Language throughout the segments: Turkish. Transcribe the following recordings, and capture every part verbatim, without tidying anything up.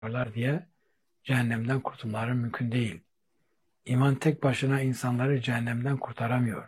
diye cehennemden kurtulmaları mümkün değil. İman tek başına insanları cehennemden kurtaramıyor.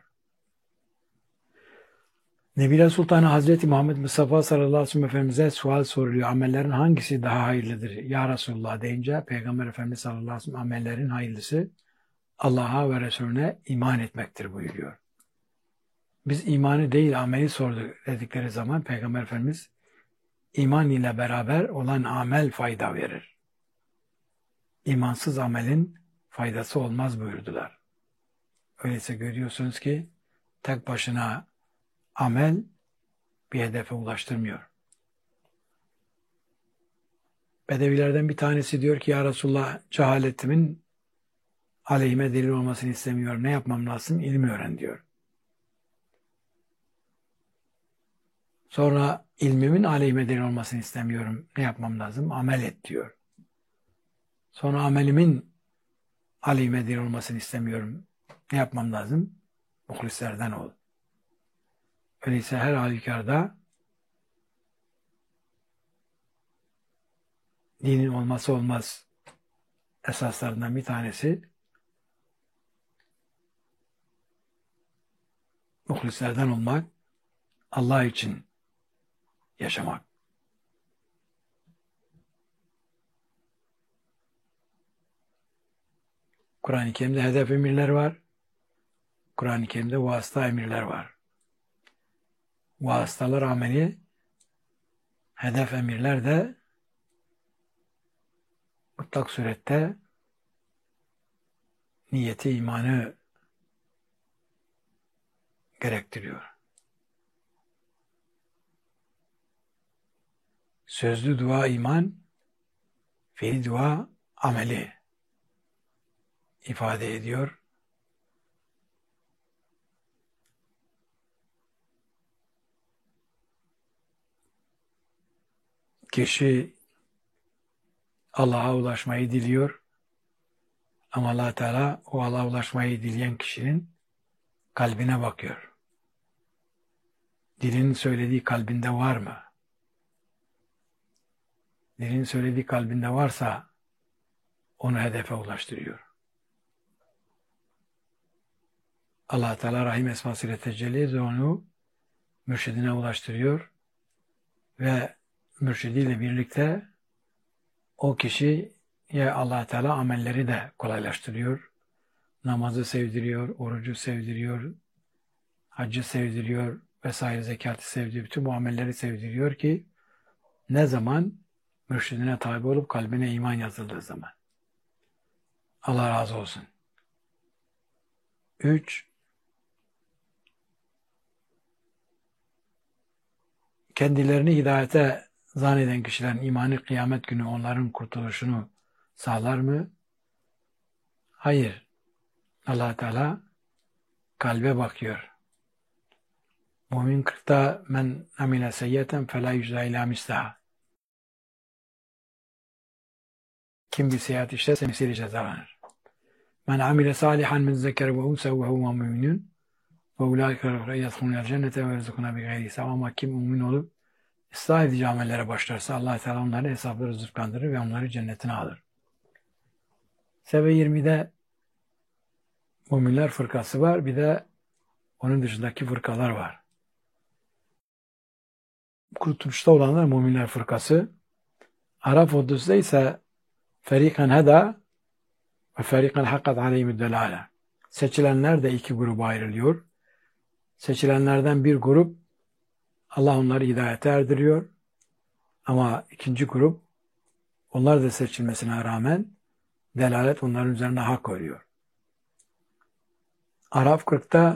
Nebile Sultanı Hazreti Muhammed Mustafa sallallahu aleyhi ve sellem Efendimiz'e sual soruluyor. Amellerin hangisi daha hayırlıdır? Ya Resulullah deyince Peygamber Efendimiz sallallahu aleyhi ve sellem amellerin hayırlısı Allah'a ve Resulüne iman etmektir buyuruyor. Biz imanı değil ameli sorduk dedikleri zaman Peygamber Efendimiz iman ile beraber olan amel fayda verir. İmansız amelin faydası olmaz buyurdular. Öyleyse görüyorsunuz ki tek başına amel bir hedefe ulaştırmıyor. Bedevilerden bir tanesi diyor ki ya Resulullah cehaletimin aleyhime delil olmasını istemiyorum. Ne yapmam lazım? İlmi öğren diyor. Sonra ilmimin aleyhime delil olmasını istemiyorum. Ne yapmam lazım? Amel et diyor. Sonra amelimin aleyhime delil olmasını istemiyorum. Ne yapmam lazım? Muhlislerden ol. Öyleyse her halükarda dinin olması olmaz esaslarından bir tanesi muhlislerden olmak, Allah için yaşamak. Kur'an-ı Kerim'de hedef emirler var. Kur'an-ı Kerim'de vasıta emirler var. Vasıtalar ameli, hedef emirler de mutlak surette niyeti, imanı gerektiriyor. Sözlü dua iman, fiil dua ameli ifade ediyor. Kişi Allah'a ulaşmayı diliyor ama Allah Teala o Allah'a ulaşmayı dileyen kişinin kalbine bakıyor. Dilinin söylediği kalbinde var mı? Dilinin söylediği kalbinde varsa onu hedefe ulaştırıyor. Allah Teala Rahim esmasıyla tecelli ediyor, onu mürşidine ulaştırıyor ve mürşidiyle birlikte o kişiye Allah Teala amelleri de kolaylaştırıyor. Namazı sevdiriyor, orucu sevdiriyor, haccı sevdiriyor vesaire, zekatı sevdiriyor. Bütün bu amelleri sevdiriyor ki ne zaman? Mürşidine tabi olup kalbine iman yazıldığı zaman. Allah razı olsun. Üç, kendilerini hidayete zanneden kişilerin imanı kıyamet günü onların kurtuluşunu sağlar mı? Hayır. Allah Teala kalbe bakıyor. Mümin kırkta men amile seyyeten felâ yücdâ ilâ mislâha. Kim bir seyahat işlerse misali cezalanır. Men amile salihan min zeker ve unsa ve huve müminun ve ulâike yedhulûnel cennete ve yerzukûne bi gayri hisâb. Ama kim mümin olup ıslah edici amellere başlarsa Allah Teala onları hesaplı rızıklandırır ve onları cennetine alır. Sebe yirmide müminler fırkası var. Bir de onun dışındaki fırkalar var. Kurtuluşta olanlar müminler fırkası. Araf otuzda ise ferikan heda ve ferikan hakkat aleyhimü delâle. Seçilenler de iki gruba ayrılıyor. Seçilenlerden bir grup Allah onları hidayete erdiriyor. Ama ikinci grup onlar da seçilmesine rağmen delalet onların üzerine hak oluyor. Araf kırkta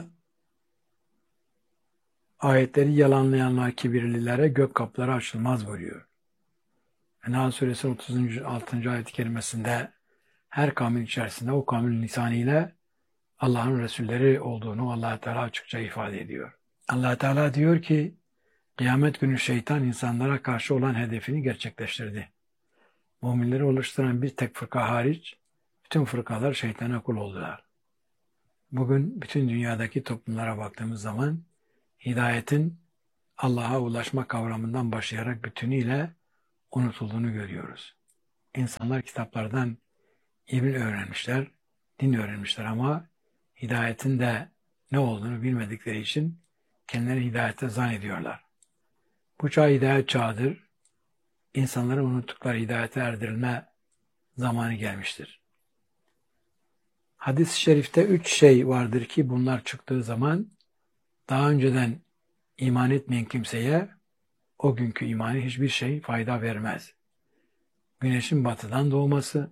ayetleri yalanlayanlar kibirlilere gök kapıları açılmaz buyuruyor. Nahl Suresi otuz altıncı ayet-i kerimesinde her kavmin içerisinde o kavmin lisanıyla Allah'ın Resulleri olduğunu Allah Teala açıkça ifade ediyor. Allah Teala diyor ki kıyamet günü şeytan insanlara karşı olan hedefini gerçekleştirdi. Müminleri oluşturan bir tek fırka hariç bütün fırkalar şeytana kul oldular. Bugün bütün dünyadaki toplumlara baktığımız zaman hidayetin Allah'a ulaşma kavramından başlayarak bütünüyle unutulduğunu görüyoruz. İnsanlar kitaplardan ilim öğrenmişler, din öğrenmişler ama hidayetin de ne olduğunu bilmedikleri için kendilerini hidayete zannediyorlar. Bu çağ hidayet çağıdır. İnsanların unuttukları hidayete erdirilme zamanı gelmiştir. Hadis-i şerifte üç şey vardır ki bunlar çıktığı zaman daha önceden iman etmeyen kimseye o günkü imanı hiçbir şey fayda vermez. Güneşin batıdan doğması,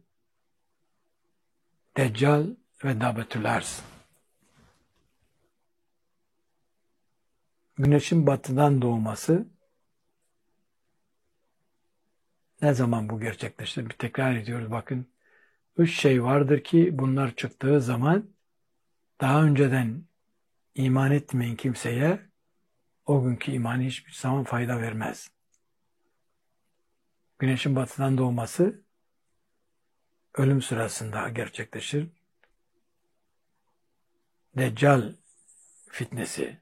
Deccal ve Dabetül Arz. Güneşin batıdan doğması ne zaman bu gerçekleşir? Bir tekrar ediyoruz bakın. Üç şey vardır ki bunlar çıktığı zaman daha önceden iman etmeyen kimseye o günkü imanı hiçbir zaman fayda vermez. Güneşin batıdan doğması ölüm sırasında gerçekleşir. Deccal fitnesi.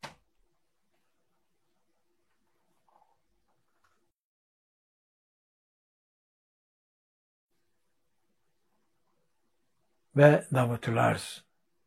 Ve Dabetül Arz.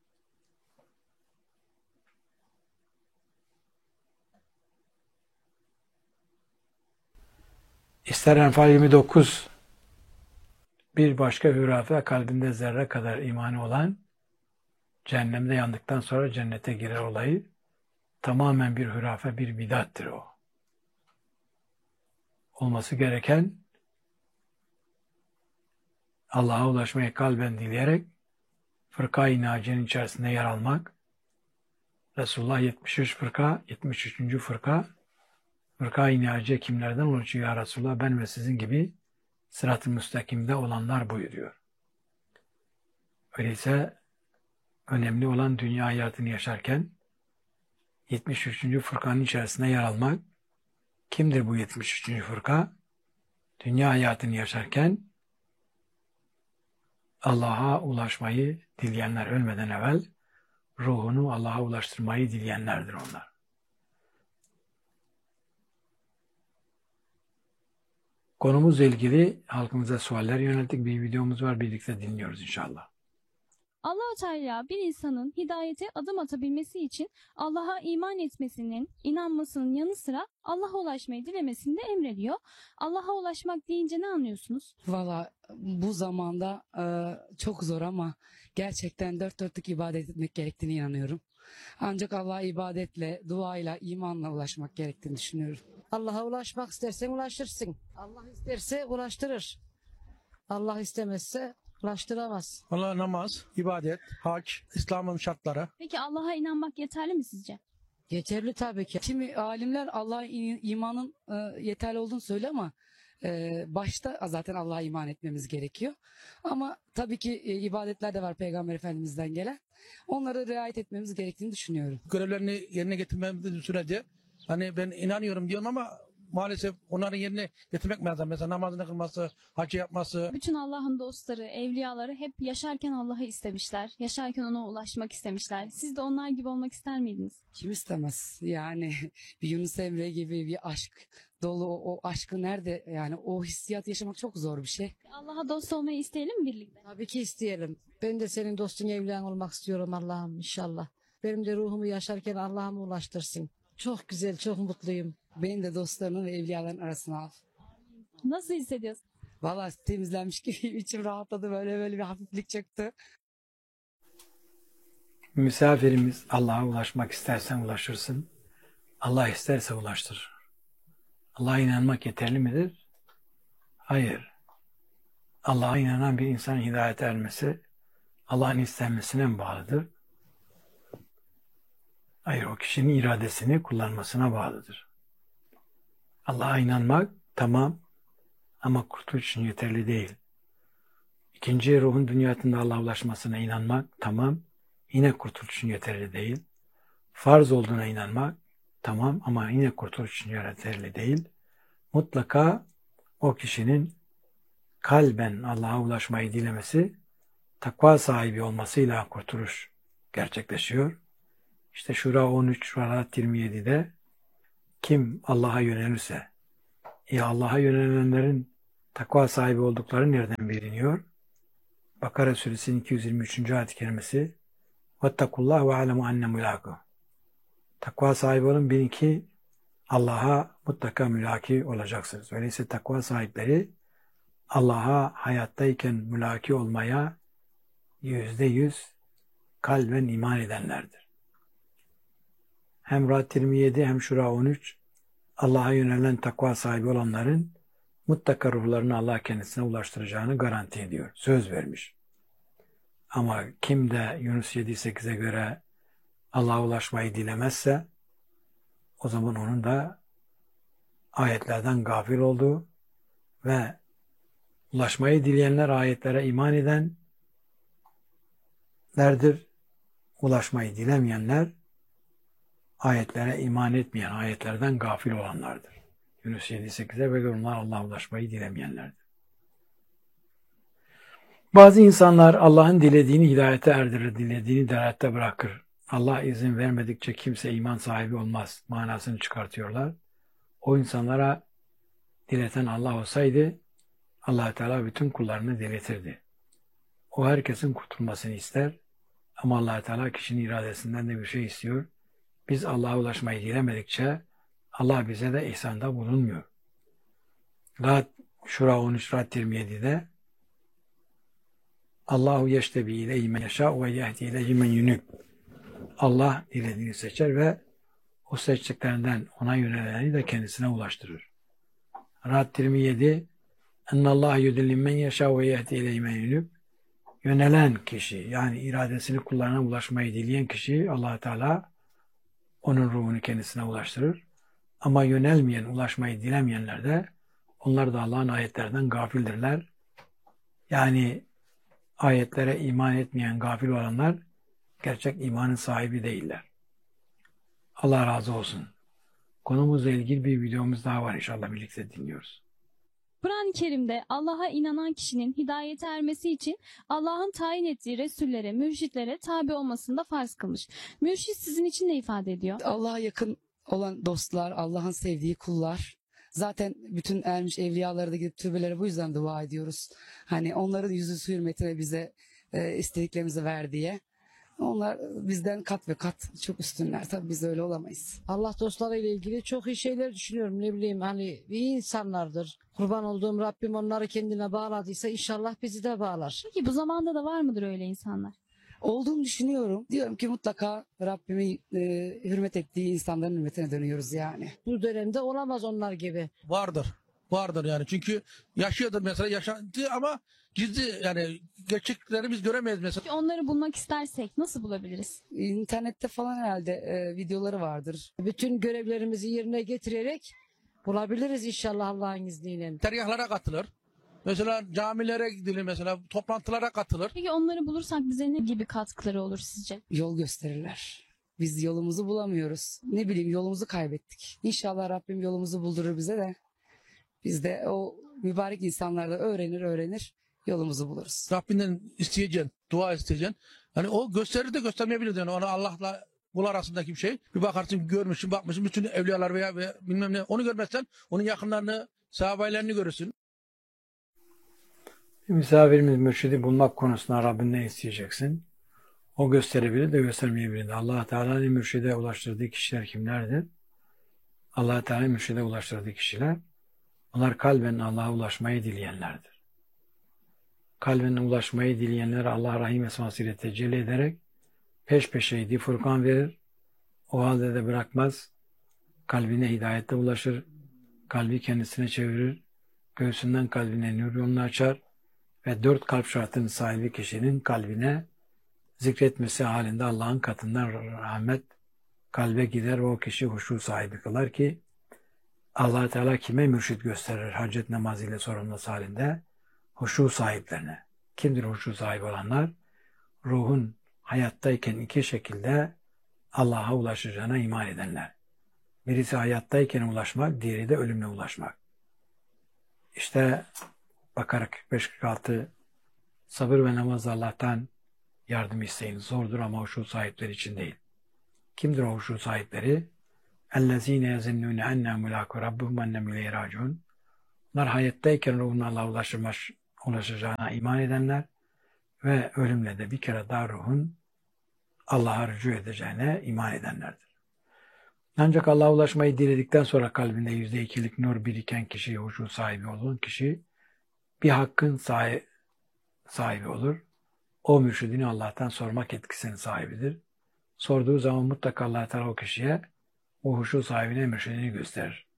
İster Enfal yirmi dokuz bir başka hurafe kalbinde zerre kadar imanı olan cehennemde yandıktan sonra cennete girer olayı tamamen bir hurafe, bir bidattır o. Olması gereken Allah'a ulaşmayı kalben dileyerek fırka-i naciyenin içerisinde yer almak. Resulullah yetmiş üç fırka, yetmiş üçüncü fırka fırka-i naciye kimlerden oluşuyor ya Resulullah? Ben ve sizin gibi sırat-ı müstakimde olanlar buyuruyor. Öyleyse önemli olan dünya hayatını yaşarken yetmiş üçüncü fırkanın içerisinde yer almak. Kimdir bu yetmiş üçüncü fırka? Dünya hayatını yaşarken Allah'a ulaşmayı dileyenler, ölmeden evvel ruhunu Allah'a ulaştırmayı dileyenlerdir onlar. Konumuzla ilgili halkımıza sualler yönelttik. Bir videomuz var. Birlikte dinliyoruz inşallah. Allah-u Teala bir insanın hidayete adım atabilmesi için Allah'a iman etmesinin, inanmasının yanı sıra Allah'a ulaşmayı dilemesini de emrediyor. Allah'a ulaşmak deyince ne anlıyorsunuz? Valla bu zamanda e, çok zor ama gerçekten dört dörtlük ibadet etmek gerektiğine inanıyorum. Ancak Allah'a ibadetle, duayla, imanla ulaşmak gerektiğini düşünüyorum. Allah'a ulaşmak istersen ulaşırsın. Allah isterse ulaştırır. Allah istemezse ulaştıramaz. Allah namaz, ibadet, hac, İslam'ın şartları. Peki Allah'a inanmak yeterli mi sizce? Yeterli tabii ki. Kimi alimler Allah'a i- imanın e, yeterli olduğunu söylüyor ama e, başta zaten Allah'a iman etmemiz gerekiyor. Ama tabii ki e, ibadetler de var Peygamber Efendimiz'den gelen. Onlara riayet etmemiz gerektiğini düşünüyorum. Görevlerini yerine getirmemiz sürece hani ben inanıyorum diyorum ama maalesef onların yerine getirmek lazım. Mesela namazını kılması, hacı yapması. Bütün Allah'ın dostları, evliyaları hep yaşarken Allah'ı istemişler. Yaşarken ona ulaşmak istemişler. Siz de onlar gibi olmak ister miydiniz? Kim istemez? Yani bir Yunus Emre gibi bir aşk dolu o, o aşkı nerede yani o hissiyat yaşamak çok zor bir şey. Allah'a dost olmayı isteyelim mi birlikte? Tabii ki isteyelim. Ben de senin dostun evliyan olmak istiyorum Allah'ım inşallah. Benim de ruhumu yaşarken Allah'ıma ulaştırsın. Çok güzel, çok mutluyum. Benim de dostlarımın ve evliyaların arasına al. Nasıl hissediyorsun? Vallahi temizlenmiş gibi içim rahatladı böyle böyle bir hafiflik çıktı. Misafirimiz Allah'a ulaşmak istersen ulaşırsın. Allah isterse ulaştırır. Allah'a inanmak yeterli midir? Hayır. Allah'a inanan bir insanın hidayete ermesi Allah'ın istenmesine mi bağlıdır? Hayır, o kişinin iradesini kullanmasına bağlıdır. Allah'a inanmak tamam ama kurtuluş için yeterli değil. İkinci ruhun dünyasında Allah'a ulaşmasına inanmak tamam, yine kurtuluş için yeterli değil. Farz olduğuna inanmak tamam ama yine kurtuluş için yeterli değil. Mutlaka o kişinin kalben Allah'a ulaşmayı dilemesi, takva sahibi olmasıyla kurtuluş gerçekleşiyor. İşte Şura on üç, Rahat yirmi yedi'de kim Allah'a yönelirse, ya Allah'a yönelenlerin Takva sahibi oldukları nereden biliniyor? Bakara suresinin iki yüz yirmi üçüncü ayet-i kerimesi وَاتَّقُوا وَعَلَمُوا أَنَّ مُلَاقُهُ Takva sahibi olun, bilin ki Allah'a mutlaka mülaki olacaksınız. Öyleyse takva sahipleri Allah'a hayattayken mülaki olmaya yüzde yüz kalben iman edenlerdir. Hem Ra'd yirmi yedi hem Şura on üç Allah'a yönelen takva sahibi olanların mutlaka ruhlarını Allah kendisine ulaştıracağını garanti ediyor. Söz vermiş. Ama kim de Yunus yedi sekize göre Allah'a ulaşmayı dilemezse o zaman onun da ayetlerden gafil olduğu ve ulaşmayı dileyenler ayetlere iman edenlerdir. Ulaşmayı dilemeyenler ayetlere iman etmeyen, ayetlerden gafil olanlardır. Yunus yedi sekize ve onlar Allah'a ulaşmayı dilemeyenlerdir. Bazı insanlar Allah'ın dilediğini hidayete erdirir, dilediğini delalte bırakır. Allah izin vermedikçe kimse iman sahibi olmaz manasını çıkartıyorlar. O insanlara dileten Allah olsaydı Allah Teala bütün kullarını diletirdi. O herkesin kurtulmasını ister ama Allah Teala kişinin iradesinden de bir şey istiyor. Biz Allah'a ulaşmayı dilemedikçe Allah bize de ihsanda bulunmuyor. Ra'd Şura on üç Ra'd yirmi yedi'de Allahu yeştebi ileyhi men yeşâ ve yehdi ileyhi men yunib. Allah dilediğini seçer ve o seçtiklerinden ona yöneleni de kendisine ulaştırır. Ra'd yirmi yedi Ennallâhe yudillim men yeşâ ve yehdi ileyhi men yunib. Yönelen kişi, yani iradesini kullarına ulaşmayı dileyen kişi Allah Teala onun ruhunu kendisine ulaştırır. Ama yönelmeyen, ulaşmayı dilemeyenler de onlar da Allah'ın ayetlerden gafildirler. Yani ayetlere iman etmeyen gafil olanlar gerçek imanın sahibi değiller. Allah razı olsun. Konumuzla ilgili bir videomuz daha var, inşallah birlikte dinliyoruz. Kur'an-ı Kerim'de Allah'a inanan kişinin hidayete ermesi için Allah'ın tayin ettiği Resullere, mürşitlere tabi olmasını da farz kılmış. Mürşit sizin için ne ifade ediyor? Allah'a yakın olan dostlar, Allah'ın sevdiği kullar. Zaten bütün ermiş evliyalara da gidip türbelere bu yüzden dua ediyoruz. Hani onların yüzü hürmetine bize e, istediklerimizi ver diye. Onlar bizden kat ve kat çok üstünler. Tabii biz öyle olamayız. Allah dostlarıyla ilgili çok iyi şeyler düşünüyorum. Ne bileyim, hani iyi insanlardır. Kurban olduğum Rabbim onları kendine bağladıysa inşallah bizi de bağlar. Peki bu zamanda da var mıdır öyle insanlar? Olduğunu düşünüyorum. Diyorum ki mutlaka Rabbimin e, hürmet ettiği insanların hürmetine dönüyoruz yani. Bu dönemde olamaz onlar gibi. Vardır. Vardır yani. Çünkü yaşıyordur mesela, yaşandı ama gizli, yani gerçekleri biz göremeyiz mesela. Peki onları bulmak istersek nasıl bulabiliriz? İnternette falan herhalde e, videoları vardır. Bütün görevlerimizi yerine getirerek bulabiliriz inşallah Allah'ın izniyle. Teryahlara katılır. Mesela camilere gidilir, mesela toplantılara katılır. Peki onları bulursak bize ne gibi katkıları olur sizce? Yol gösterirler. Biz yolumuzu bulamıyoruz. Ne bileyim, yolumuzu kaybettik. İnşallah Rabbim yolumuzu buldurur bize de. Biz de o mübarek insanlarla öğrenir öğrenir yolumuzu buluruz. Rabbinden isteyeceksin, dua isteyeceksin. Hani o gösterir de göstermeyebilir yani. Onu Allah'la kul arasındaki bir şey. Bir bakarsın, görmüşsün, bakmışsın, bütün evliyalar veya, veya bilmem ne. Onu görmezsen onun yakınlarını, sahabelerini görürsün. Misafirimiz mürşidi bulmak konusunda Rabbinden isteyeceksin. O gösterebilir de göstermeyebilir de. Allah Teala'nın mürşide ulaştırdığı kişiler kimlerdir? Allah Teala'nın mürşide ulaştırdığı kişiler, onlar kalben Allah'a ulaşmayı dileyenlerdir. Kalben ulaşmayı dileyenler Allah Rahim esmasıyla tecelli ederek peş peşe yedi Furkan verir. O halde de bırakmaz. Kalbine hidayette ulaşır. Kalbi kendisine çevirir. Göğsünden kalbine nur yolunu açar. Ve dört kalp şartının sahibi kişinin kalbine zikretmesi halinde Allah'ın katından rahmet kalbe gider ve o kişi huşu sahibi kılar ki Allah Teala kime mürşit gösterir hacet namazıyla sorulması halinde? Huşu sahiplerine. Kimdir huşu sahibi olanlar? Ruhun hayattayken iki şekilde Allah'a ulaşacağına iman edenler. Birisi hayattayken ulaşmak, diğeri de ölümle ulaşmak. İşte Bakara kırk beş kırk altı sabır ve namaz Allah'tan yardım isteyin. Zordur ama huşu sahipleri için değil. Kimdir o huşu sahipleri? اَلَّذ۪ينَ يَزِنُّونَ اَنَّا مُلَاكُ رَبُّهُمْ اَنَّمْ اِلَيْهِ رَاجِعُونَ Bunlar hayattayken ruhun Allah'a ulaşmış, ulaşacağına iman edenler ve ölümle de bir kere daha ruhun Allah'a rücu edeceğine iman edenlerdir. Ancak Allah'a ulaşmayı diledikten sonra kalbinde yüzde ikilik nur biriken kişi, huşu sahibi olan kişi bir hakkın sahibi, sahibi olur. O mürşidini Allah'tan sormak etkisinin sahibidir. Sorduğu zaman mutlaka Allah Teala o kişiye o huşu sahibine mürşidini gösterir.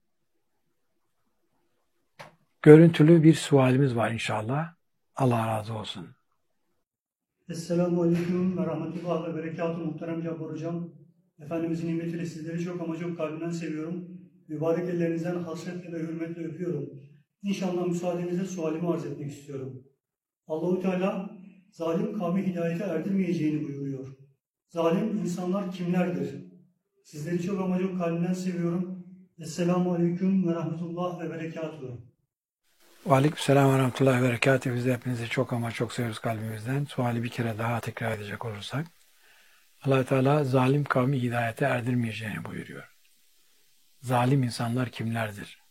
Görüntülü bir sualimiz var inşallah. Allah razı olsun. Esselamu Aleyküm ve Rahmetullah ve Berekatuhu muhterem Cabbar Hocam. Efendimizin nimetiyle sizleri çok ama çok kalbimden seviyorum. Mübarek ellerinizden hasretle ve hürmetle öpüyorum. İnşallah müsaadenizle sualimi arz etmek istiyorum. Allahu Teala zalim kavmi hidayete erdirmeyeceğini buyuruyor. Zalim insanlar kimlerdir? Sizleri çok ama çok kalbimden seviyorum. Esselamu Aleyküm ve Rahmetullah ve Berekatuhu. Ve aleykümselam ve rahmetullahi ve berekatuhu. Biz de hepinizi çok ama çok seviyoruz kalbimizden. Suali bir kere daha tekrar edecek olursak. Allah Teala zalim kavmi hidayete erdirmeyeceğini buyuruyor. Zalim insanlar kimlerdir?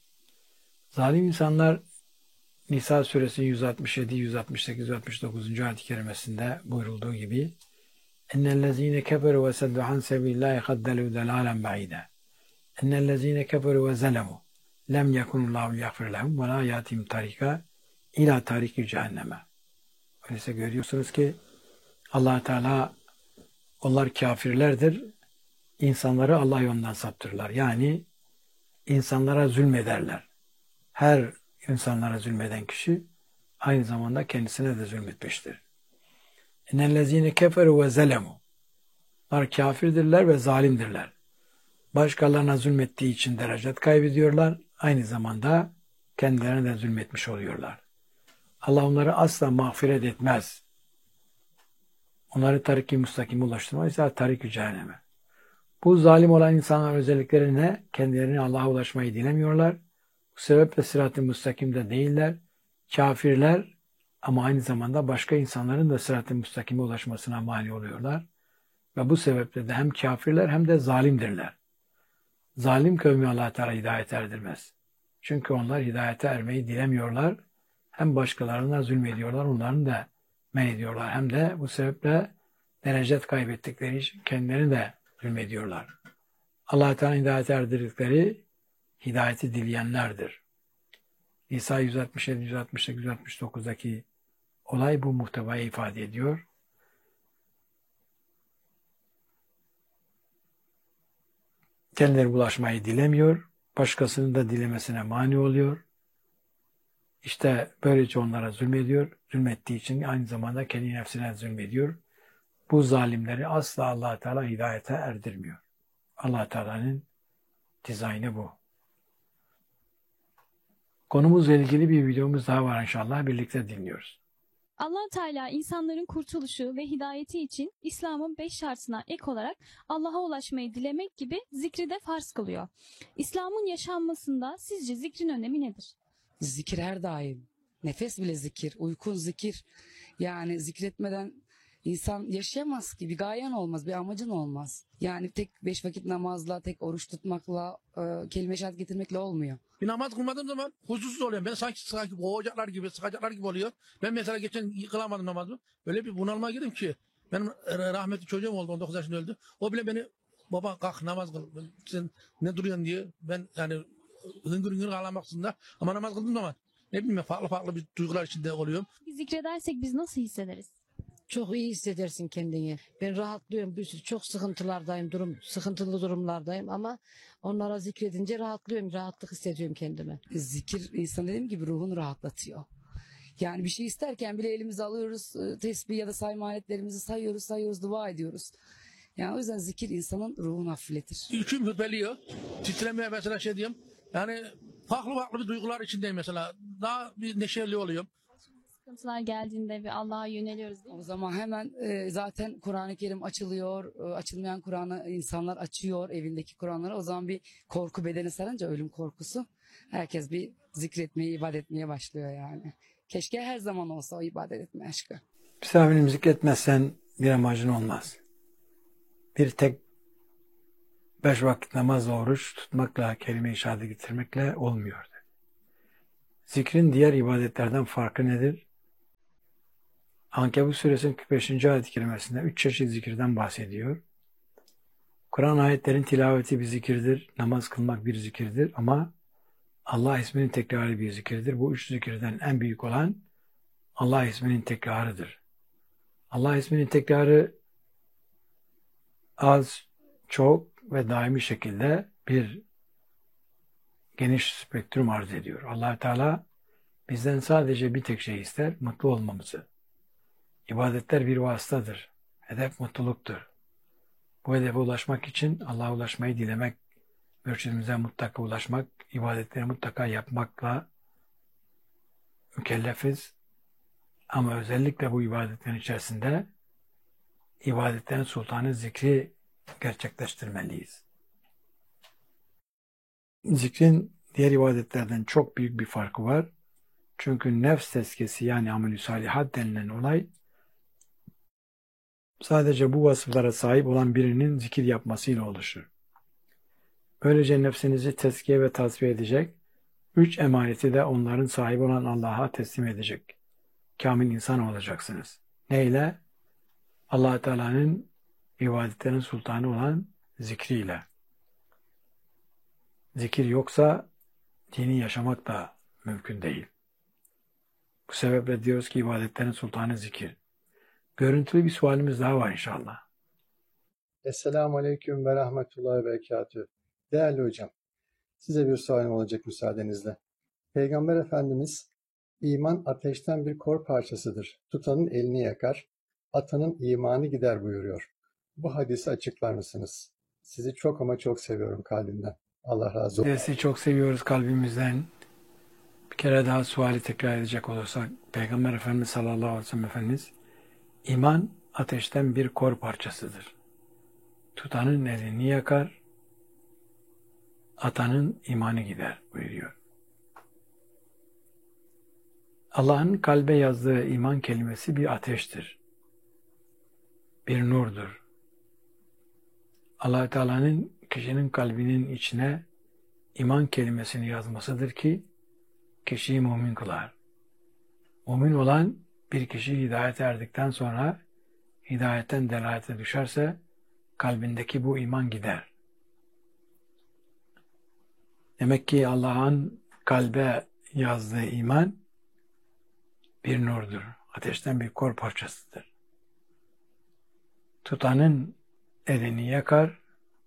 Zalim insanlar Nisa suresinin yüz altmış yedi, yüz altmış sekiz, yüz altmış dokuzuncu ayet-i kerimesinde buyurulduğu gibi اَنَّ كَفَرُوا وَسَدُّوا عَنْ سَبِيلِ اللّٰهِ خَدَّلُوا دَلَالًا بَعِيدًا اَنَّ كَفَرُوا وَزَلَمُوا lem yekunullahu yaghfir lehum ve la yatim tarika ila tariki cehenneme. Öyleyse görüyorsunuz ki Allah Teala onlar kafirlerdir. İnsanları Allah yolundan saptırırlar. Yani insanlara zulmederler. Her insanlara zulmeden kişi aynı zamanda kendisine de zulmetmiştir. İnnellezîne keferu ve zelemu. Onlar kafirdirler ve zalimdirler. Başkalarına zulmettiği için derecet kaybediyorlar. Aynı zamanda kendilerine de zulmetmiş oluyorlar. Allah onları asla mağfiret etmez. Onları tarik-i müstakime ulaştırmaz. ise tarik-i cehenneme. Bu zalim olan insanların özellikleri ne? Kendilerine Allah'a ulaşmayı dilemiyorlar. Bu sebeple sırat-ı müstakimde değiller. Kafirler ama aynı zamanda başka insanların da sırat-ı müstakime ulaşmasına mani oluyorlar. Ve bu sebeple de hem kafirler hem de zalimdirler. Zalim kavmi Allah Teala hidayet erdirmez. Çünkü onlar hidayete ermeyi dilemiyorlar. Hem başkalarına zulmediyorlar, onların da men ediyorlar. Hem de bu sebeple derecet kaybettikleri için kendilerini de zulmediyorlar. Allah Teala hidayet erdirdikleri hidayeti dileyenlerdir. Nisa yüz altmış yedi, yüz altmış sekiz, yüz altmış dokuzdaki olay bu muhtevayı ifade ediyor. Kendileri bulaşmayı dilemiyor, başkasının da dilemesine mani oluyor. İşte böylece onlara zulmediyor. Zulmettiği için aynı zamanda kendi nefsine zulmediyor. Bu zalimleri asla Allah Teala hidayete erdirmiyor. Allah Teala'nın dizaynı bu. Konumuzla ilgili bir videomuz daha var inşallah. Birlikte dinliyoruz. Allah Teala insanların kurtuluşu ve hidayeti için İslam'ın beş şartına ek olarak Allah'a ulaşmayı dilemek gibi zikri de farz kılıyor. İslam'ın yaşanmasında sizce zikrin önemi nedir? Zikir her daim. Nefes bile zikir, uykun zikir. Yani zikretmeden insan yaşayamaz ki. Bir gayen olmaz, bir amacın olmaz. Yani tek beş vakit namazla, tek oruç tutmakla, e, kelime-i şehadet getirmekle olmuyor. Bir namaz kılmadığım zaman huzursuz oluyorum. Ben sanki, sanki boğacaklar gibi, sıkacaklar gibi oluyor. Ben mesela geçen yıkılamadım namazı. Öyle bir bunalıma girdim ki. Benim rahmetli çocuğum oldu, on dokuz yaşında öldü. O bile beni, baba kalk namaz kıl, sen ne duruyorsun diye. Ben yani hıngır hıngır ağlamak aslında. Ama namaz kıldığım zaman ne bileyim farklı farklı bir duygular içinde oluyorum. Zikredersek biz nasıl hissederiz? Çok iyi hissedersin kendini. Ben rahatlıyorum. Bir sürü çok sıkıntılardayım, durum sıkıntılı durumlardayım ama onlara zikredince rahatlıyorum, rahatlık hissediyorum kendime. Zikir insan dediğim gibi ruhunu rahatlatıyor. Yani bir şey isterken bile elimize alıyoruz, tesbih ya da sayma aletlerimizi sayıyoruz, sayıyoruz, dua ediyoruz. Yani o yüzden zikir insanın ruhunu hafifletir. İçim hürpeliyor. Titremeye mesela şey diyeyim. Yani farklı farklı bir duygular içindeyim mesela. Daha bir neşeli oluyorum. Sıkıntılar geldiğinde bir Allah'a yöneliyoruz değil mi? O zaman hemen e, zaten Kur'an-ı Kerim açılıyor. E, açılmayan Kur'an'ı insanlar açıyor evindeki Kur'anları. O zaman bir korku bedeni sarınca ölüm korkusu. Herkes bir zikretmeye, ibadet etmeye başlıyor yani. Keşke her zaman olsa o ibadet etme aşkı. Misafirim zikretmezsen bir amacın olmaz. Bir tek beş vakit namazla oruç tutmakla, kelime-i şehadet getirmekle olmuyor. Zikrin diğer ibadetlerden farkı nedir? Ankebut suresinin kırk beşinci ayet-i kerimesinde üç çeşit zikirden bahsediyor. Kur'an ayetlerin tilaveti bir zikirdir, namaz kılmak bir zikirdir ama Allah isminin tekrarı bir zikirdir. Bu üç zikirden en büyük olan Allah isminin tekrarıdır. Allah isminin tekrarı az, çok ve daimi şekilde bir geniş spektrum arz ediyor. Allah Teala bizden sadece bir tek şey ister, mutlu olmamızı. İbadetler bir vasıtadır. Hedef mutluluktur. Bu hedefe ulaşmak için Allah'a ulaşmayı dilemek, mürşidimize mutlaka ulaşmak, ibadetleri mutlaka yapmakla mükellefiz. Ama özellikle bu ibadetlerin içerisinde ibadetlerin sultanı zikri gerçekleştirmeliyiz. Zikrin diğer ibadetlerden çok büyük bir farkı var. Çünkü nefs tezkiyesi yani amelü salihat denilen olay sadece bu vasıflara sahip olan birinin zikir yapmasıyla oluşur. Böylece nefsinizi tezkiye ve tasfiye edecek, üç emaneti de onların sahibi olan Allah'a teslim edecek. Kamil insan olacaksınız. Neyle? Allah Teala'nın ibadetlerin sultanı olan zikriyle. Zikir yoksa dini yaşamak da mümkün değil. Bu sebeple diyoruz ki ibadetlerin sultanı zikir. Görüntülü bir sualimiz daha var inşallah. Esselamu Aleyküm ve Rahmetullahi ve Berekatühü. Değerli hocam, size bir sualim olacak müsaadenizle. Peygamber Efendimiz, iman ateşten bir kor parçasıdır. Tutanın elini yakar, atanın imanı gider buyuruyor. Bu hadisi açıklar mısınız? Sizi çok ama çok seviyorum kalbimden. Allah razı olsun. Sizi çok seviyoruz kalbimizden. Bir kere daha suali tekrar edecek olursak, Peygamber Efendimiz sallallahu aleyhi ve sellem Efendimiz, iman ateşten bir kor parçasıdır. Tutanın elini yakar, atanın imanı gider buyuruyor. Allah'ın kalbe yazdığı iman kelimesi bir ateştir. Bir nurdur. Allah Teala'nın kişinin kalbinin içine iman kelimesini yazmasıdır ki kişiyi mümin kılar. Mümin olan bir kişi hidayete erdikten sonra hidayetten delalete düşerse kalbindeki bu iman gider. Demek ki Allah'ın kalbe yazdığı iman bir nurdur. Ateşten bir kor parçasıdır. Tutanın elini yakar,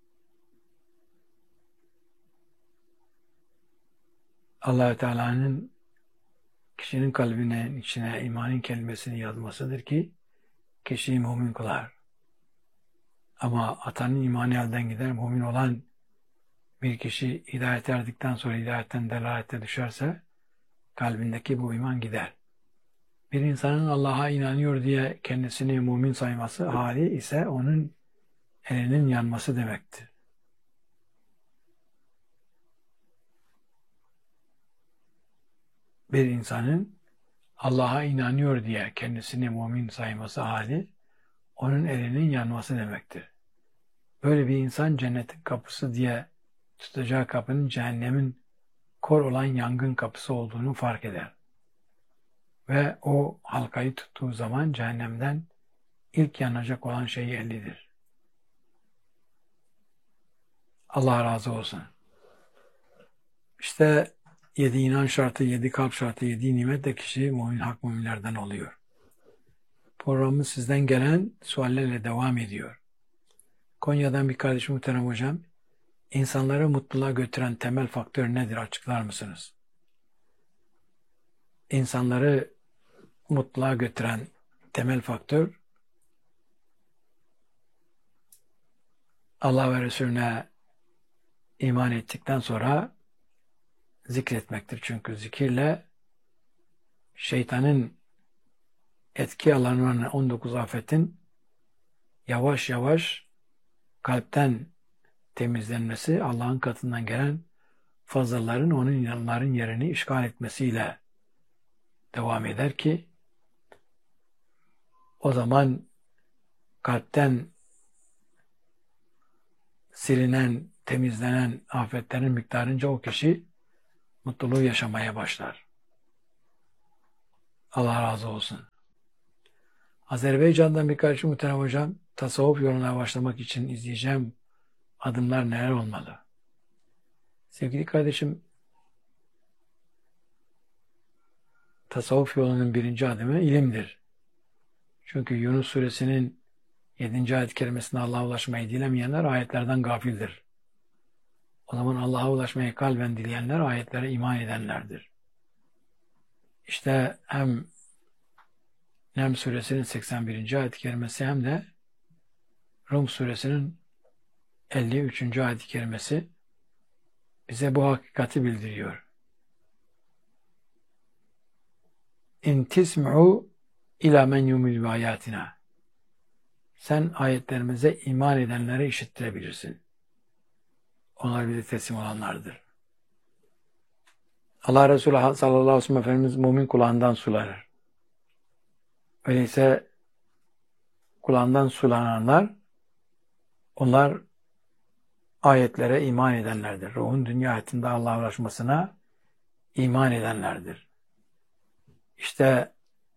Allah-u Teala'nın kişinin kalbine, içine imanın kelimesini yazmasıdır ki kişiyi mümin kılar. Ama atanın imanı elden gider. Mümin olan bir kişi hidayet erdikten sonra hidayetten delalete düşerse kalbindeki bu iman gider. Bir insanın Allah'a inanıyor diye kendisini mümin sayması hali ise onun elinin yanması demektir. Bir insanın Allah'a inanıyor diye kendisini mümin sayması hali onun elinin yanması demektir. Böyle bir insan cennetin kapısı diye tutacağı kapının cehennemin kor olan yangın kapısı olduğunu fark eder. Ve o halkayı tuttuğu zaman cehennemden ilk yanacak olan şey ellidir. Allah razı olsun. İşte yedi inan şartı, yedi kalp şartı, yedi nimet de kişi mümin, hak müminlerden oluyor. Programımız sizden gelen suallerle devam ediyor. Konya'dan bir kardeşim muhterem hocam, insanları mutluluğa götüren temel faktör nedir açıklar mısınız? İnsanları mutluluğa götüren temel faktör Allah ve Resulüne iman ettikten sonra zikretmektir. Çünkü zikirle şeytanın etki alanlarına on dokuz afetin yavaş yavaş kalpten temizlenmesi, Allah'ın katından gelen fazlaların onun inanların yerini işgal etmesiyle devam eder ki o zaman kalpten silinen, temizlenen afetlerin miktarınca o kişi mutluluğu yaşamaya başlar. Allah razı olsun. Azerbaycan'dan bir kardeşim muhterem hocam, tasavvuf yoluna başlamak için izleyeceğim adımlar neler olmalı? Sevgili kardeşim, tasavvuf yolunun birinci adımı ilimdir. Çünkü Yunus suresinin yedinci ayet-i kerimesinde Allah'a ulaşmayı dilemeyenler ayetlerden gafildir. O zaman Allah'a ulaşmayı kalben dileyenler ayetlere iman edenlerdir. İşte hem Nem suresinin seksen birinci ayet-i kerimesi hem de Rum suresinin elli üçüncü ayet-i kerimesi bize bu hakikati bildiriyor. İn tism'u ila men yumil bi ayatina. Sen ayetlerimize iman edenlere işittirebilirsin. Onlar bize teslim olanlardır. Allah Resulü sallallahu aleyhi ve sellem Efendimiz mümin kulağından sulanır. Öyleyse kulağından sulananlar, onlar ayetlere iman edenlerdir. Ruhun dünya hayatında Allah'a ulaşmasına iman edenlerdir. İşte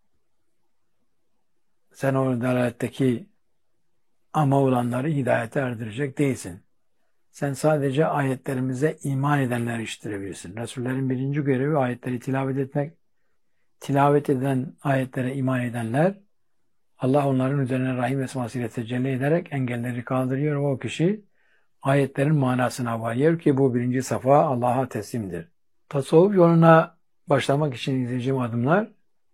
sen o dalaletteki ama olanları hidayete erdirecek değilsin. Sen sadece ayetlerimize iman edenleri işitirebilirsin. Resullerin birinci görevi ayetleri tilavet etmek. Tilavet eden ayetlere iman edenler, Allah onların üzerine rahim esmasıyla tecelli ederek engelleri kaldırıyor ve o kişi ayetlerin manasına varıyor ki bu birinci safa Allah'a teslimdir. Tasavvuf yoluna başlamak için izleyeceğim adımlar,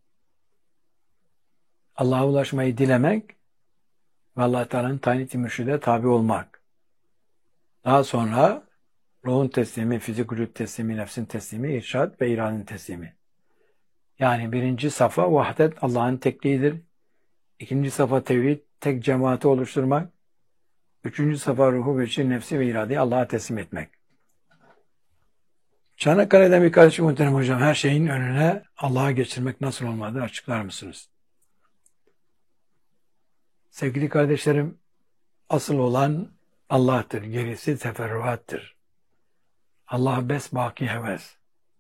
Allah'a ulaşmayı dilemek ve Allah Teala'nın tayin-i mürşide tabi olmak. Daha sonra ruhun teslimi, fizik vücut teslimi, nefsin teslimi, irşad ve iradenin teslimi. Yani birinci safa vahdet Allah'ın tekliğidir. İkinci safa tevhid, tek cemaati oluşturmak. Üçüncü safa ruhu, veçil, nefsi ve iradeyi Allah'a teslim etmek. Çanakkale'den bir kardeşim muhterem hocam, her şeyin önüne Allah'a geçirmek nasıl olmalıdır açıklar mısınız? Sevgili kardeşlerim, asıl olan Allah'tır, gerisi teferruattır. Allah besbaki heves.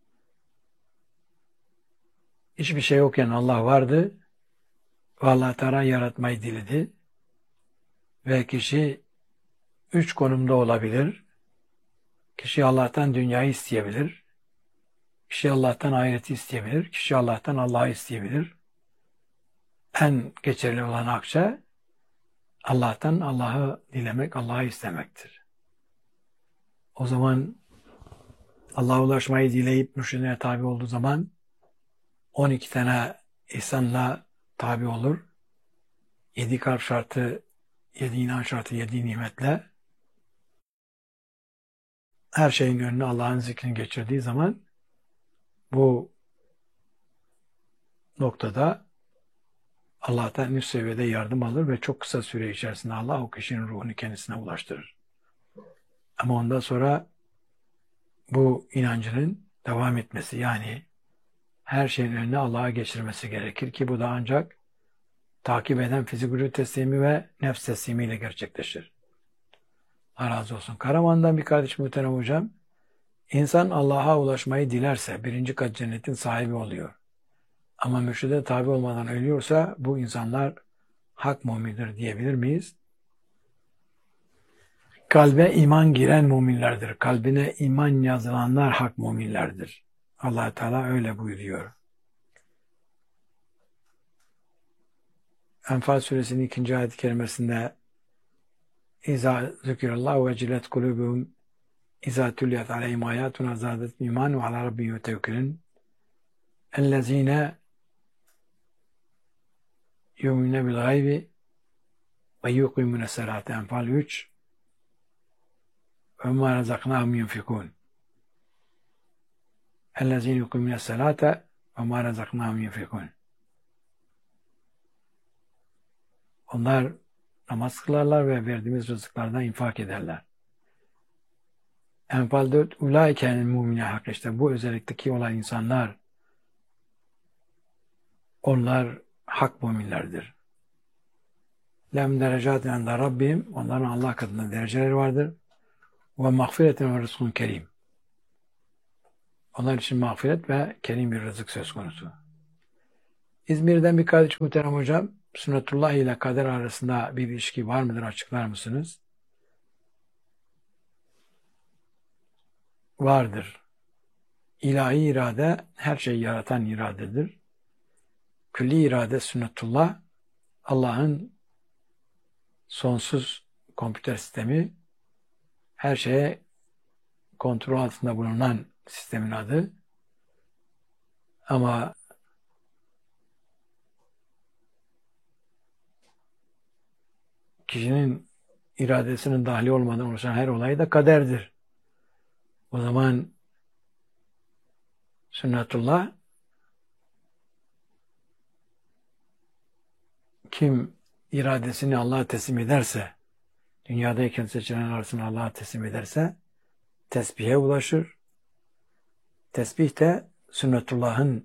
Hiçbir şey yokken Allah vardı ve Allah Teala yaratmayı diledi ve kişi üç konumda olabilir. Kişi Allah'tan dünyayı isteyebilir. Kişi Allah'tan ahireti isteyebilir. Kişi Allah'tan Allah'ı isteyebilir. En geçerli olan akça Allah'tan Allah'ı dilemek, Allah'ı istemektir. O zaman Allah'a ulaşmayı dileyip mürşidine tabi olduğu zaman on iki tane ihsanla tabi olur. Yedi kalp şartı, yedi inan şartı, yedi nimetle her şeyin önüne Allah'ın zikrini geçirdiği zaman bu noktada Allah'tan üst seviyede yardım alır ve çok kısa süre içerisinde Allah o kişinin ruhunu kendisine ulaştırır. Ama ondan sonra bu inancının devam etmesi, yani her şeyin önüne Allah'a geçirmesi gerekir ki bu da ancak takip eden fizik vücut teslimi ve nefs teslimiyle gerçekleşir. Allah razı olsun. Karaman'dan bir kardeşim muhterem hocam, insan Allah'a ulaşmayı dilerse birinci kat cennetin sahibi oluyor. Ama mürşide tabi olmadan ölüyorsa bu insanlar hak mümindir diyebilir miyiz? Kalbe iman giren müminlerdir. Kalbine iman yazılanlar hak müminlerdir. Allah Teala öyle buyuruyor. Enfal suresinin ikinci ayet-i kerimesinde İza zükirallahu ve cilet kulübühüm İza tülyet aleyhim ayatuna zâdet iman ve ala rabbihim yetevekkelûn ellezîne yu'minune bil gaybi ve yuqimune selâte. Enfal üç ve mâ rezaknâhum yunfikûn ellezîne yuqimune selâte ve mâ rezaknâhum yunfikûn. Onlar namaz kılarlar ve verdiğimiz rızıklardan infak ederler. Enfal dört Ulaike'nin mümine hak, işte bu özellikteki olan insanlar, onlar hak müminlerdir. Lem derecatin ende Rabbim, onların Allah katında dereceleri vardır. Ve mağfiretin ve rızkun kerim. Onlar için mağfiret ve kerim bir rızık söz konusu. İzmir'den bir kardeş muhterem hocam, sünnetullah ile kader arasında bir ilişki var mıdır, açıklar mısınız? Vardır. İlahi irade her şeyi yaratan iradedir. Külli irade sünnetullah, Allah'ın sonsuz kompüter sistemi, her şeye kontrol altında bulunan sistemin adı. Ama kişinin iradesinin dahili olmadan oluşan her olay da kaderdir. O zaman sünnetullah, kim iradesini Allah'a teslim ederse, dünyadayken seçilen arasını Allah'a teslim ederse tesbihe ulaşır. Tesbih de sünnetullah'ın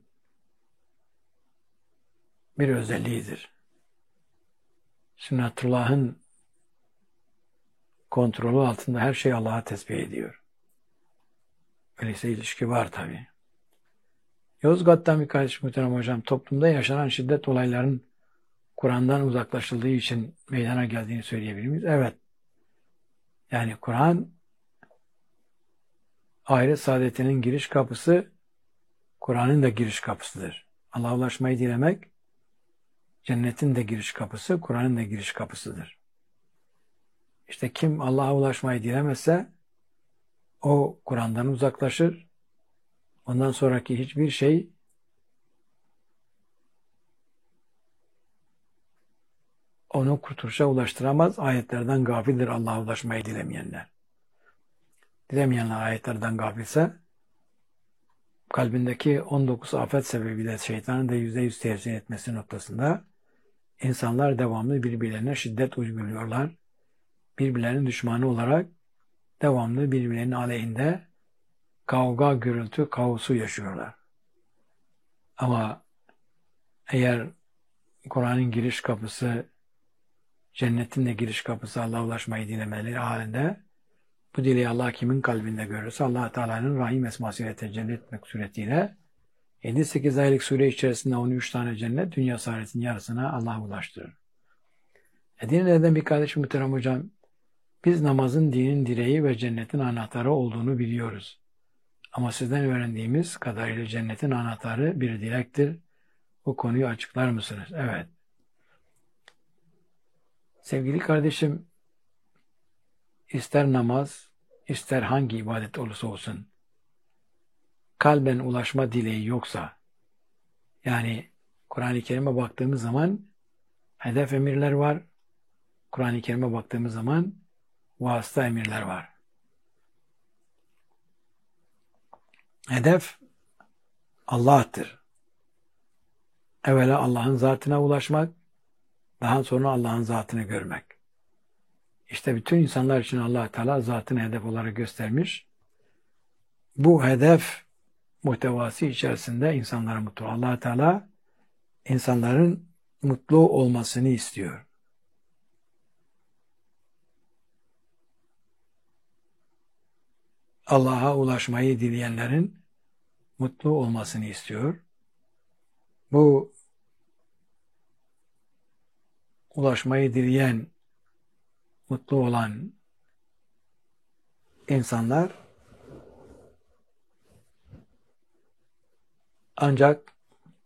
bir özelliğidir. Sünnetullah'ın kontrolü altında her şey Allah'a tesbih ediyor. Öyleyse ilişki var tabii. Yozgat'tan bir kardeş muhterem hocam, toplumda yaşanan şiddet olayların Kur'an'dan uzaklaşıldığı için meydana geldiğini söyleyebilir miyiz? Evet. Yani Kur'an ahiret saadetinin giriş kapısı, Kur'an'ın da giriş kapısıdır. Allah'a ulaşmayı dilemek, cennetin de giriş kapısı, Kur'an'ın da giriş kapısıdır. İşte kim Allah'a ulaşmayı dilemezse, o Kur'an'dan uzaklaşır. Ondan sonraki hiçbir şey onu kurtuluşa ulaştıramaz. Ayetlerden gafildir Allah'a ulaşmayı dilemeyenler. Dilemeyenler ayetlerden gafilse, kalbindeki on dokuz afet sebebiyle şeytanın da yüzde yüz tesir etmesi noktasında insanlar devamlı birbirlerine şiddet uyguluyorlar. Birbirlerinin düşmanı olarak devamlı birbirlerinin aleyhinde kavga, gürültü, kaosu yaşıyorlar. Ama eğer Kur'an'ın giriş kapısı, cennetin de giriş kapısı Allah'a ulaşmayı dilemeleri halinde, bu dileği Allah kimin kalbinde görürse Allah Teala'nın Rahim esmasıyla tecelli etmek suretiyle yedi sekiz aylık süre içerisinde on üç tane cennet, dünya saadetinin yarısına Allah ulaştırır. Edirne'den bir kardeşim muhterem hocam, biz namazın dinin direği ve cennetin anahtarı olduğunu biliyoruz. Ama sizden öğrendiğimiz kadarıyla cennetin anahtarı bir dilektir. Bu konuyu açıklar mısınız? Evet. Sevgili kardeşim, ister namaz, ister hangi ibadet olursa olsun, kalben ulaşma dileği yoksa, yani Kur'an-ı Kerim'e baktığımız zaman hedef emirler var, Kur'an-ı Kerim'e baktığımız zaman vasıta emirler var. Hedef Allah'tır. Evvela Allah'ın zatına ulaşmak, daha sonra Allah'ın zatını görmek. İşte bütün insanlar için Allah Teala zatını hedef olarak göstermiş. Bu hedef muhtevası içerisinde insanlara mutlu. Allah Teala insanların mutlu olmasını istiyor. Allah'a ulaşmayı dileyenlerin mutlu olmasını istiyor. Bu ulaşmayı dileyen, mutlu olan insanlar ancak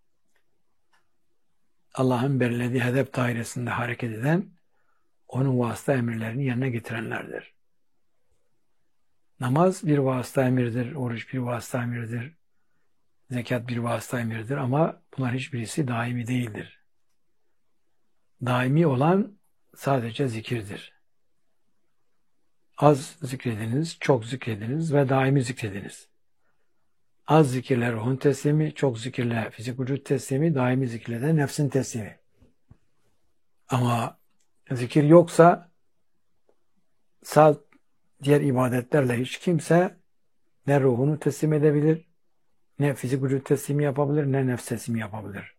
Allah'ın belirlediği hedef dairesinde hareket eden, onun vasıta emirlerini yerine getirenlerdir. Namaz bir vasıta emirdir, oruç bir vasıta emirdir, zekat bir vasıta emirdir ama bunlar hiçbirisi daimi değildir. Daimi olan sadece zikirdir. Az zikrediniz, çok zikrediniz ve daimi zikrediniz. Az zikirle ruhun teslimi, çok zikirle fizik vücut teslimi, daimi zikirle de nefsin teslimi. Ama zikir yoksa salt diğer ibadetlerle hiç kimse ne ruhunu teslim edebilir, ne fizik vücut teslimi yapabilir, ne nefs teslimi yapabilir.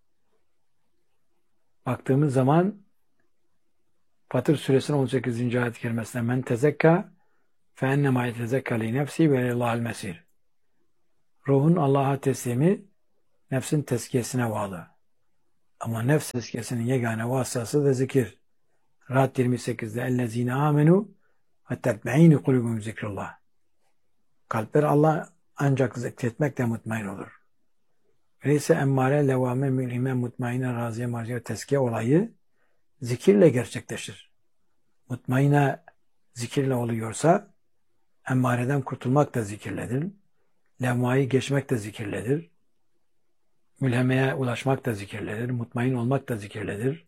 Baktığımız zaman Fatır suresinin on sekizinci ayet-i kerimesinde men tezekka fe ennemâ yetezekka li nefsi ve lillâhil mesîr. Ruhun Allah'a teslimi nefsin tezkiyesine bağlı. Ama nefs tezkiyesinin yegane vasıtası da zikir. Ra'd yirmi sekizde ellezine amenu hattetme'ini kulubum zikrullah. Kalpler Allah ancak zikretmekle mutmain olur. Öyleyse emmare, levame, mülhime, mutmaine, raziye, marziye, tezkiye olayı zikirle gerçekleşir. Mutmaine zikirle oluyorsa emmareden kurtulmak da zikirledir. Levmayı geçmek de zikirledir. Mülhemeye ulaşmak da zikirledir. Mutmain olmak da zikirledir.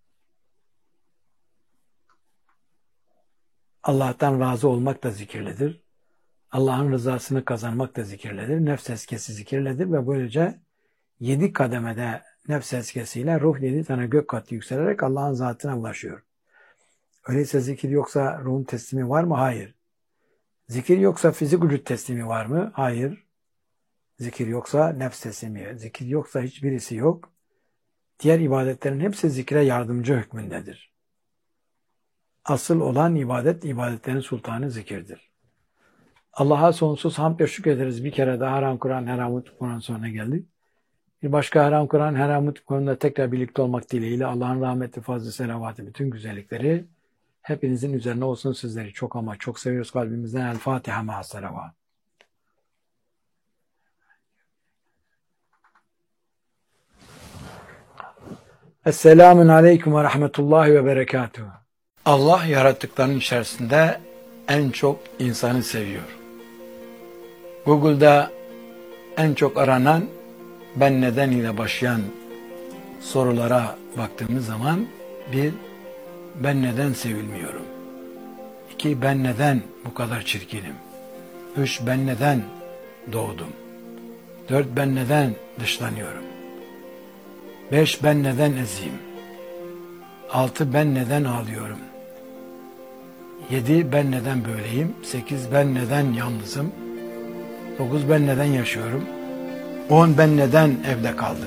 Allah'tan razı olmak da zikirledir. Allah'ın rızasını kazanmak da zikirledir. Nefs tezkiyesi zikirledir ve böylece yedi kademede nefs tezkiyesiyle ruh yedi tane gök katı yükselerek Allah'ın zatına ulaşıyor. Öyleyse zikir yoksa ruhun teslimi var mı? Hayır. Zikir yoksa fizik vücut teslimi var mı? Hayır. Zikir yoksa nefs teslimi, zikir yoksa hiçbirisi yok. Diğer ibadetlerin hepsi zikre yardımcı hükmündedir. Asıl olan ibadet, ibadetlerin sultanı zikirdir. Allah'a sonsuz hamd ve şükrederiz. Bir kere daha haram Kur'an, heramut Kur'an sonuna geldik. Bir başka haram Kur'an, heramut Kur'an'da tekrar birlikte olmak dileğiyle Allah'ın rahmeti, fazlı, selavatı, bütün güzellikleri hepinizin üzerine olsun. Sizleri çok ama çok seviyoruz kalbimizden. El Fatiha ma'a selavat. Esselamun aleyküm ve rahmetullahi ve berekatuhu. Allah yarattıklarının içerisinde en çok insanı seviyor. Google'da en çok aranan ben neden ile başlayan sorulara baktığımız zaman bir, ben neden sevilmiyorum? İki, ben neden bu kadar çirkinim? Üç, ben neden doğdum? Dört, ben neden dışlanıyorum? Beş, ben neden eziyim? Altı, ben neden ağlıyorum? Yedi, ben neden böyleyim? Sekiz, ben neden yalnızım? Dokuz, ben neden yaşıyorum? On, ben neden evde kaldım?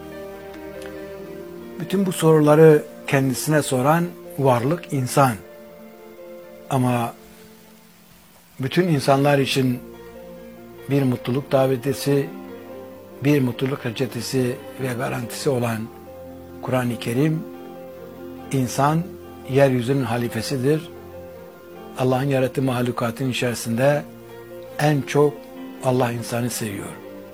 Bütün bu soruları kendisine soran varlık insan. Ama bütün insanlar için bir mutluluk davetisi, bir mutluluk reçetesi ve garantisi olan Kur'an-ı Kerim, insan yeryüzünün halifesidir. Allah'ın yarattığı mahlukatın içerisinde en çok Allah insanı seviyor.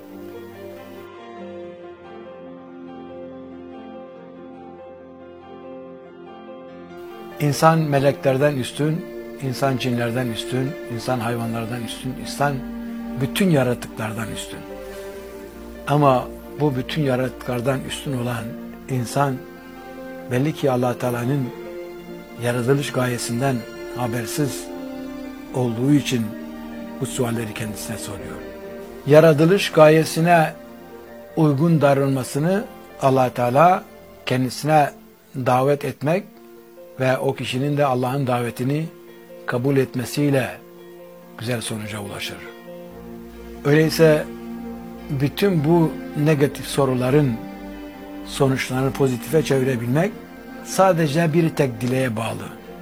İnsan meleklerden üstün, insan cinlerden üstün, insan hayvanlardan üstün, insan bütün yaratıklardan üstün. Ama bu bütün yaratıklardan üstün olan insan belli ki Allah Teala'nın yaratılış gayesinden habersiz olduğu için bu sualleri kendisine soruyor. Yaratılış gayesine uygun davranmasını Allah Teala kendisine davet etmek ve o kişinin de Allah'ın davetini kabul etmesiyle güzel sonuca ulaşır. Öyleyse bütün bu negatif soruların sonuçlarını pozitife çevirebilmek sadece bir tek dileğe bağlı.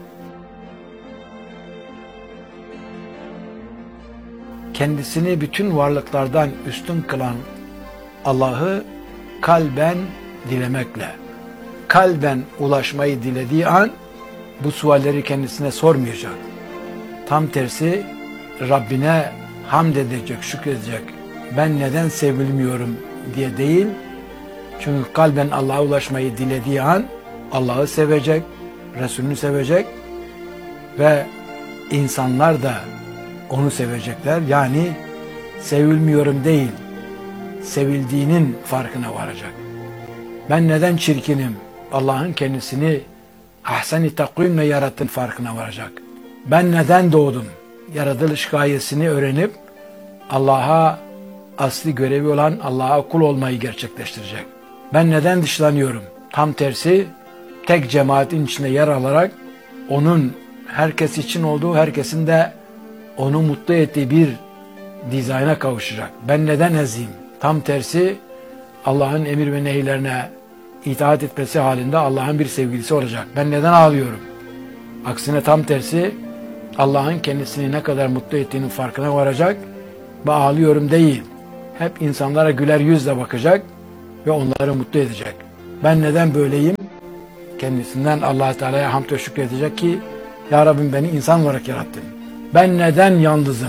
Kendisini bütün varlıklardan üstün kılan Allah'ı kalben dilemekle, kalben ulaşmayı dilediği an bu sualleri kendisine sormayacak. Tam tersi Rabbine hamd edecek, şükredecek. Ben neden sevilmiyorum diye değil. Çünkü kalben Allah'a ulaşmayı dilediği an Allah'ı sevecek, Resulünü sevecek ve insanlar da onu sevecekler. Yani sevilmiyorum değil, sevildiğinin farkına varacak. Ben neden çirkinim? Allah'ın kendisini ahsen-i takvimle yarattığın farkına varacak. Ben neden doğdum? Yaratılış gayesini öğrenip Allah'a asli görevi olan Allah'a kul olmayı gerçekleştirecek. Ben neden dışlanıyorum? Tam tersi tek cemaatin içinde yer alarak onun herkes için olduğu, herkesin de onu mutlu ettiği bir dizayna kavuşacak. Ben neden eziyim? Tam tersi Allah'ın emir ve nehirlerine itaat etmesi halinde Allah'ın bir sevgilisi olacak. Ben neden ağlıyorum? Aksine tam tersi Allah'ın kendisini ne kadar mutlu ettiğinin farkına varacak ve ağlıyorum değil. Hep insanlara güler yüzle bakacak ve onları mutlu edecek. Ben neden böyleyim? Kendisinden Allah Teala'ya hamd ve şükredecek ki Ya Rabbim beni insan olarak yarattın. Ben neden yalnızım?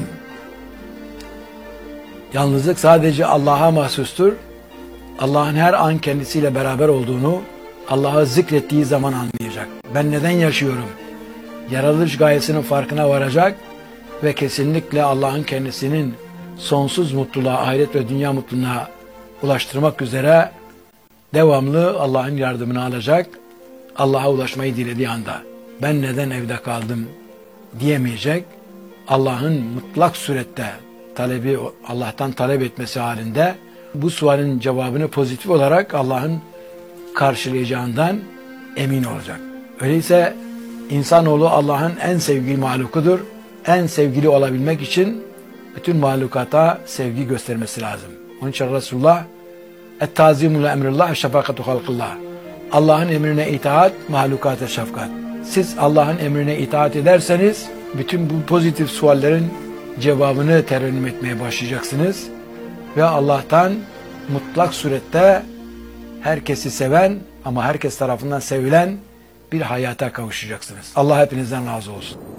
Yalnızlık sadece Allah'a mahsustur. Allah'ın her an kendisiyle beraber olduğunu Allah'ı zikrettiği zaman anlayacak. Ben neden yaşıyorum? Yaratılış gayesinin farkına varacak ve kesinlikle Allah'ın kendisinin sonsuz mutluluğa, ahiret ve dünya mutluluğuna ulaştırmak üzere devamlı Allah'ın yardımını alacak. Allah'a ulaşmayı dilediği anda ben neden evde kaldım diyemeyecek. Allah'ın mutlak surette talebi, Allah'tan talep etmesi halinde bu sualin cevabını pozitif olarak Allah'ın karşılayacağından emin olacak. Öyleyse insanoğlu Allah'ın en sevgili mahlukudur. En sevgili olabilmek için bütün mahlukata sevgi göstermesi lazım. Onun için Resulullah et-tazimu le emrillah şefakatu halkillah. Allah'ın emrine itaat, mahlukata şefkat. Siz Allah'ın emrine itaat ederseniz bütün bu pozitif suallerin cevabını terennüm etmeye başlayacaksınız ve Allah'tan mutlak surette herkesi seven ama herkes tarafından sevilen bir hayata kavuşacaksınız. Allah hepinizden razı olsun.